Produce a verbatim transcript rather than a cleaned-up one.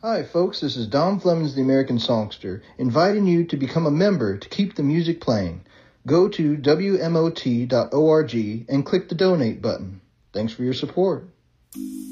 Hi, folks. This is Don Flemings, the American Songster, inviting you to become a member to keep the music playing. Go to W M O T dot org and click the donate button. Thanks for your support.